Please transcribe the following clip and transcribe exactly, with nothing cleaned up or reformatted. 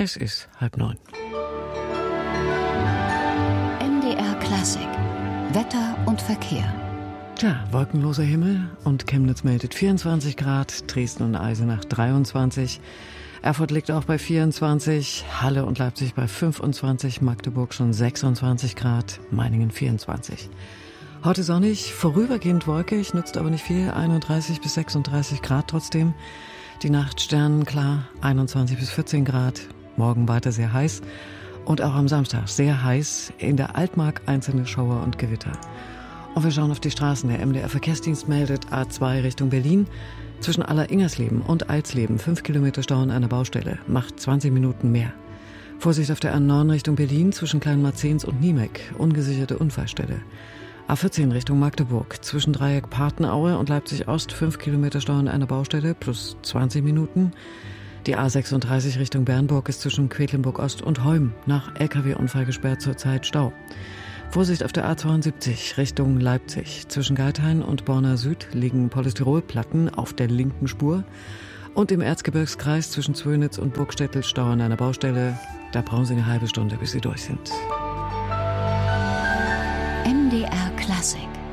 Es ist halb neun. M D R Klassik. Wetter und Verkehr. Tja, wolkenloser Himmel und Chemnitz meldet vierundzwanzig Grad, Dresden und Eisenach dreiundzwanzig, Erfurt liegt auch bei vierundzwanzig, Halle und Leipzig bei fünfundzwanzig, Magdeburg schon sechsundzwanzig Grad, Meiningen vierundzwanzig. Heute sonnig, vorübergehend wolkig, nützt aber nicht viel, einunddreißig bis sechsunddreißig Grad trotzdem. Die Nacht sternenklar, einundzwanzig bis vierzehn Grad, morgen weiter sehr heiß und auch am Samstag sehr heiß, in der Altmark einzelne Schauer und Gewitter. Und wir schauen auf die Straßen. Der M D R-Verkehrsdienst meldet A zwei Richtung Berlin. Zwischen Aller-Ingersleben und Alsleben fünf Kilometer Stau an einer Baustelle. Macht zwanzig Minuten mehr. Vorsicht auf der A neun Richtung Berlin zwischen Kleinmarzens und Niemek. Ungesicherte Unfallstelle. A vierzehn Richtung Magdeburg. Zwischen Dreieck Partenaue und Leipzig Ost fünf Kilometer Stau an einer Baustelle plus zwanzig Minuten. Die A sechsunddreißig Richtung Bernburg ist zwischen Quedlinburg Ost und Heum nach L K W-Unfall gesperrt, zurzeit Stau. Vorsicht auf der A zweiundsiebzig Richtung Leipzig. Zwischen Geithain und Borna Süd liegen Polystyrolplatten auf der linken Spur. Und im Erzgebirgskreis zwischen Zwönitz und Burgstädtel Stau an einer Baustelle. Da brauchen Sie eine halbe Stunde, bis Sie durch sind. M D R Klassik.